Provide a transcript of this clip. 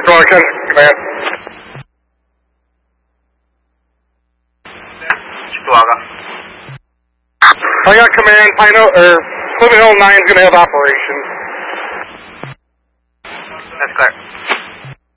Control Ken, command. Chihuahua. I got command. Pino, Cleveland Hill 9 is going to have operations. That's clear.